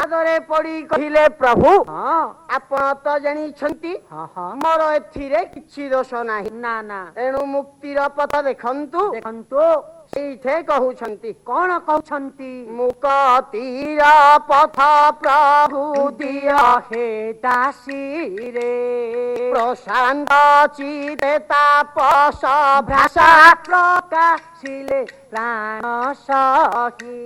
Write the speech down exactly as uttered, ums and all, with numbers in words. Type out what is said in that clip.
ପାଦରେ ପଡି କହିଲେ ପ୍ରଭୁ ହଁ ଆପଣ ତ ଜାଣିଛନ୍ତି ହଁ ହଁ ମୋର ଏଥିରେ କିଛି ଦୋଷ ନାହିଁ ନା ନା ଏଣୁ ମୁକ୍ତିର ପଥ ଦେଖନ୍ତୁ ଦେଖନ୍ତୁ ସେଇଠେ କହୁଛନ୍ତି କଣ କହୁଛନ୍ତି ମୁକତିର ପଥ ପ୍ରଭୁ ଦିଅ ହେ ଦାସୀରେ ପ୍ରଶାନ୍ତ ଚିତେ ତାପସ ଭାଷା ଭାଷା ପ୍ରକାଶିଲେ ପ୍ରାଣ ସହି